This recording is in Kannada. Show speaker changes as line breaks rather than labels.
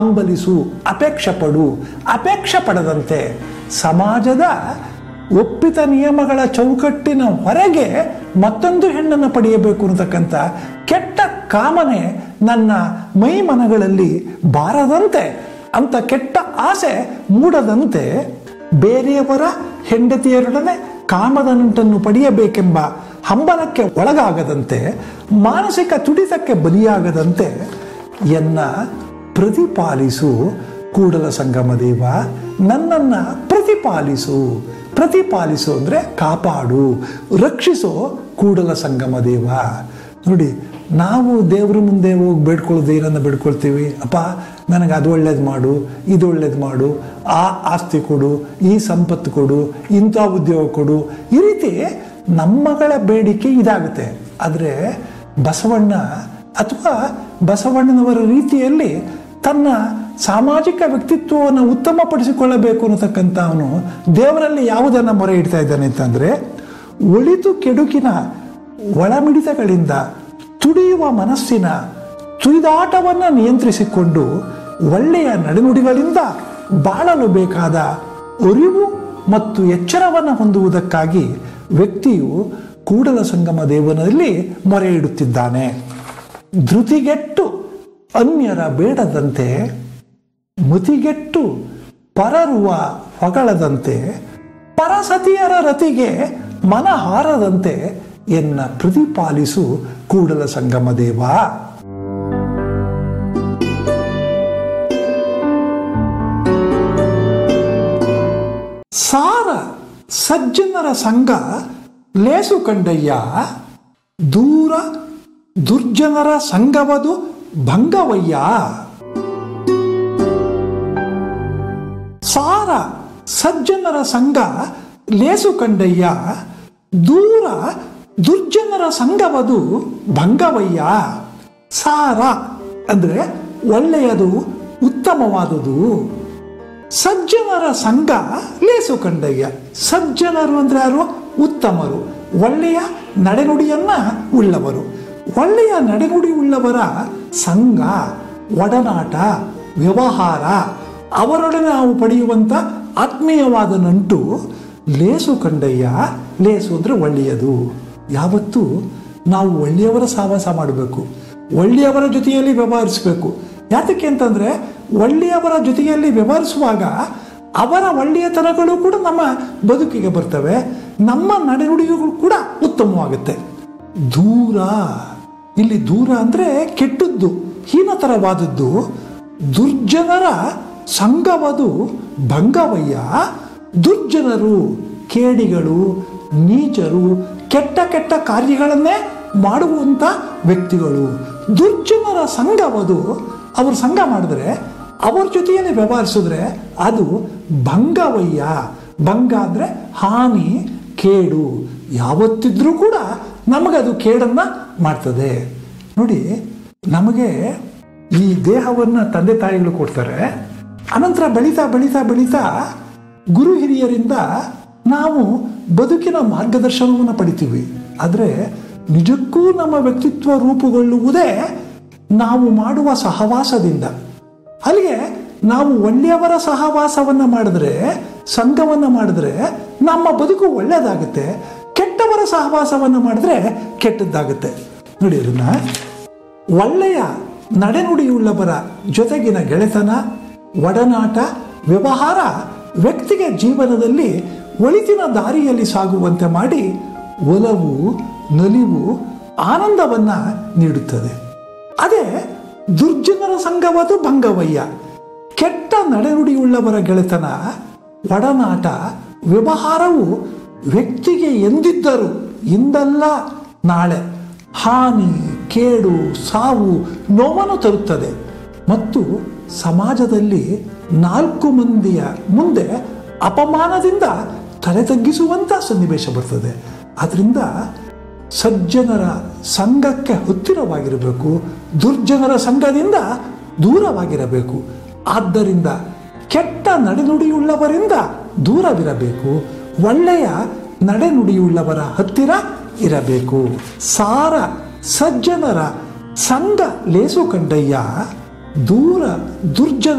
ಹಂಬಲಿಸು, ಅಪೇಕ್ಷೆ ಪಡು. ಅಪೇಕ್ಷೆ ಪಡದಂತೆ ಸಮಾಜದ ಒಪ್ಪಿತ ನಿಯಮಗಳ ಚೌಕಟ್ಟಿನ ಹೊರಗೆ ಮತ್ತೊಂದು ಹೆಣ್ಣನ್ನು ಪಡೆಯಬೇಕು ಅನ್ನತಕ್ಕಂಥ ಕೆಟ್ಟ ಕಾಮನೆ ನನ್ನ ಮೈ ಮನಗಳಲ್ಲಿ ಬಾರದಂತೆ, ಅಂತ ಕೆಟ್ಟ ಆಸೆ ಮೂಡದಂತೆ, ಬೇರೆಯವರ ಹೆಂಡತಿಯರೊಡನೆ ಕಾಮದ ನಂಟನ್ನು ಪಡೆಯಬೇಕೆಂಬ ಹಂಬಲಕ್ಕೆ ಒಳಗಾಗದಂತೆ, ಮಾನಸಿಕ ತುಡಿತಕ್ಕೆ ಬಲಿಯಾಗದಂತೆ ಎನ್ನ ಪ್ರತಿಪಾಲಿಸು ಕೂಡಲ ಸಂಗಮ ದೇವ. ನನ್ನನ್ನು ಪ್ರತಿಪಾಲಿಸು. ಪ್ರತಿಪಾಲಿಸು ಅಂದರೆ ಕಾಪಾಡು, ರಕ್ಷಿಸು ಕೂಡಲ ಸಂಗಮ ದೇವ. ನೋಡಿ, ನಾವು ದೇವ್ರ ಮುಂದೆ ಹೋಗಿ ಬೇಡ್ಕೊಳ್ಳೋದು ಏನನ್ನ ಬೇಡ್ಕೊಳ್ತೀವಿ? ಅಪ್ಪ ನನಗೆ ಅದು ಒಳ್ಳೇದು ಮಾಡು, ಇದು ಒಳ್ಳೇದು ಮಾಡು, ಆ ಆಸ್ತಿ ಕೊಡು, ಈ ಸಂಪತ್ತು ಕೊಡು, ಇಂಥ ಉದ್ಯೋಗ ಕೊಡು. ಈ ರೀತಿ ನಮ್ಮಗಳ ಬೇಡಿಕೆ ಇದಾಗುತ್ತೆ. ಆದರೆ ಬಸವಣ್ಣ ಅಥವಾ ಬಸವಣ್ಣನವರ ರೀತಿಯಲ್ಲಿ ತನ್ನ ಸಾಮಾಜಿಕ ವ್ಯಕ್ತಿತ್ವವನ್ನು ಉತ್ತಮಪಡಿಸಿಕೊಳ್ಳಬೇಕು ಅನ್ನತಕ್ಕಂಥ ಅವನು ದೇವರಲ್ಲಿ ಯಾವುದನ್ನು ಮೊರೆ ಇಡ್ತಾ ಇದ್ದಾನೆ ಅಂತಂದರೆ, ಒಳಿತು ಕೆಡುಕಿನ ಒಳಮಿಡಿತಗಳಿಂದ ತುಡಿಯುವ ಮನಸ್ಸಿನ ತುಯ್ದಾಟವನ್ನು ನಿಯಂತ್ರಿಸಿಕೊಂಡು ಒಳ್ಳೆಯ ನಡೆನುಡಿಗಳಿಂದ ಬಾಳಲು ಬೇಕಾದ ಅರಿವು ಮತ್ತು ಎಚ್ಚರವನ್ನು ಹೊಂದುವುದಕ್ಕಾಗಿ ವ್ಯಕ್ತಿಯು ಕೂಡಲ ಸಂಗಮ ದೇವನಲ್ಲಿ ಮೊರೆ ಇಡುತ್ತಿದ್ದಾನೆ. ಧೃತಿಗೆಟ್ಟು ಅನ್ಯರ ಬೇಡದಂತೆ, ಮತಿಗೆಟ್ಟು ಪರರುವ ಹೊಗಳದಂತೆ, ಪರಸತಿಯರ ರತಿಗೆ ಮನ ಹಾರದಂತೆ ಎನ್ನ ಪ್ರತಿಪಾಲಿಸು ಕೂಡಲ ಸಂಗಮ ದೇವ. ಸಾರ ಸಜ್ಜನರ ಸಂಘ ಲೇಸು ಕಂಡಯ್ಯ, ದೂರ ದುರ್ಜನರ ಸಂಘವದು ಭಂಗವಯ್ಯ. ಸಾರ ಸಜ್ಜನರ ಸಂಘ ಲೇಸು ಕಂಡಯ್ಯ, ದೂರ ದುರ್ಜನರ ಸಂಘವದು ಭಂಗವಯ್ಯ. ಸಾರ ಅಂದರೆ ಒಳ್ಳೆಯದು, ಉತ್ತಮವಾದುದು. ಸಜ್ಜನರ ಸಂಘ ಲೇಸು ಕಂಡಯ್ಯ. ಸಜ್ಜನರು ಅಂದರೆ ಯಾರು? ಉತ್ತಮರು, ಒಳ್ಳೆಯ ನಡೆನುಡಿಯನ್ನ ಉಳ್ಳವರು. ಒಳ್ಳೆಯ ನಡೆನುಡಿ ಉಳ್ಳವರ ಸಂಘ, ಒಡನಾಟ, ವ್ಯವಹಾರ, ಅವರೊಡನೆ ನಾವು ಪಡೆಯುವಂಥ ಆತ್ಮೀಯವಾದ ನಂಟು ಲೇಸು ಕಂಡಯ್ಯ. ಲೇಸು ಅಂದರೆ ಒಳ್ಳೆಯದು. ಯಾವತ್ತೂ ನಾವು ಒಳ್ಳೆಯವರ ಸಹವಾಸ ಮಾಡಬೇಕು, ಒಳ್ಳೆಯವರ ಜೊತೆಯಲ್ಲಿ ವ್ಯವಹರಿಸಬೇಕು. ಯಾತಕ್ಕೆ ಅಂತಂದರೆ, ಒಳ್ಳೆಯವರ ಜೊತೆಯಲ್ಲಿ ವ್ಯವಹರಿಸುವಾಗ ಅವರ ಒಳ್ಳೆಯತನಗಳು ಕೂಡ ನಮ್ಮ ಬದುಕಿಗೆ ಬರ್ತವೆ, ನಮ್ಮ ನಡೆನುಡಿಗಳು ಕೂಡ ಉತ್ತಮವಾಗುತ್ತೆ. ದೂರ, ಇಲ್ಲಿ ದೂರ ಅಂದರೆ ಕೆಟ್ಟದ್ದು, ಹೀನತರವಾದದ್ದು. ದುರ್ಜನರ ಸಂಘವದು ಭಂಗವಯ್ಯ. ದುರ್ಜನರು, ಕೇಡಿಗಳು, ನೀಚರು, ಕೆಟ್ಟ ಕೆಟ್ಟ ಕಾರ್ಯಗಳನ್ನೇ ಮಾಡುವಂಥ ವ್ಯಕ್ತಿಗಳು. ದುರ್ಜನರ ಸಂಘವದು, ಅವರು ಸಂಘ ಮಾಡಿದ್ರೆ, ಅವ್ರ ಜೊತೆಯಲ್ಲಿ ವ್ಯವಹರಿಸಿದ್ರೆ ಅದು ಭಂಗವಯ್ಯ. ಭಂಗ ಅಂದರೆ ಹಾನಿ, ಕೇಡು. ಯಾವತ್ತಿದ್ರೂ ಕೂಡ ನಮಗದು ಕೇಡನ್ನು ಮಾಡ್ತದೆ. ನೋಡಿ, ನಮಗೆ ಈ ದೇಹವನ್ನು ತಂದೆ ತಾಯಿಗಳು ಕೊಡ್ತಾರೆ. ಅನಂತರ ಬೆಳೀತಾ ಬೆಳೀತಾ ಬೆಳೀತಾ ಗುರು ಹಿರಿಯರಿಂದ ನಾವು ಬದುಕಿನ ಮಾರ್ಗದರ್ಶನವನ್ನು ಪಡಿತೀವಿ. ಆದರೆ ನಿಜಕ್ಕೂ ನಮ್ಮ ವ್ಯಕ್ತಿತ್ವ ರೂಪುಗೊಳ್ಳುವುದೇ ನಾವು ಮಾಡುವ ಸಹವಾಸದಿಂದ. ಅಲ್ಲಿಗೆ ನಾವು ಒಳ್ಳೆಯವರ ಸಹವಾಸವನ್ನು ಮಾಡಿದ್ರೆ, ಸಂಘವನ್ನು ಮಾಡಿದ್ರೆ ನಮ್ಮ ಬದುಕು ಒಳ್ಳೆಯದಾಗುತ್ತೆ. ಕೆಟ್ಟವರ ಸಹವಾಸವನ್ನು ಮಾಡಿದ್ರೆ ಕೆಟ್ಟದ್ದಾಗುತ್ತೆ. ನೋಡಿ, ಅದನ್ನ ಒಳ್ಳೆಯ ನಡೆನುಡಿಯುಳ್ಳವರ ಜೊತೆಗಿನ ಗೆಳೆತನ, ಒಡನಾಟ, ವ್ಯವಹಾರ ವ್ಯಕ್ತಿಗೆ ಜೀವನದಲ್ಲಿ ಒಳಿತಿನ ದಾರಿಯಲ್ಲಿ ಸಾಗುವಂತೆ ಮಾಡಿ ಒಲವು, ನಲಿವು, ಆನಂದವನ್ನು ನೀಡುತ್ತದೆ. ಅದೇ ದುರ್ಜನರ ಸಂಘವದು ಭಂಗವಯ್ಯ. ಕೆಟ್ಟ ನಡೆನುಡಿಯುಳ್ಳವರ ಗೆಳೆತನ, ಒಡನಾಟ, ವ್ಯವಹಾರವು ವ್ಯಕ್ತಿಗೆ ಎಂದಿದ್ದರೂ ಇಂದಲ್ಲ ನಾಳೆ ಹಾನಿ, ಕೇಡು, ಸಾವು, ನೋವನ್ನು ತರುತ್ತದೆ ಮತ್ತು ಸಮಾಜದಲ್ಲಿ 4 ಮಂದಿಯ ಮುಂದೆ ಅಪಮಾನದಿಂದ ತಲೆ ತಗ್ಗಿಸುವಂಥ ಸನ್ನಿವೇಶ ಬರ್ತದೆ. ಆದ್ದರಿಂದ ಸಜ್ಜನರ ಸಂಘಕ್ಕೆ ಹತ್ತಿರವಾಗಿರಬೇಕು, ದುರ್ಜನರ ಸಂಘದಿಂದ ದೂರವಾಗಿರಬೇಕು. ಆದ್ದರಿಂದ ಕೆಟ್ಟ ನಡೆನುಡಿಯುಳ್ಳವರಿಂದ ದೂರವಿರಬೇಕು, ಒಳ್ಳೆಯ ನಡೆನುಡಿಯುಳ್ಳವರ ಹತ್ತಿರ ಇರಬೇಕು. ಸಾರ ಸಜ್ಜನರ ಸಂಘ ಲೇಸು ಕಂಡಯ್ಯ, ದೂರ ದುರ್ಜನ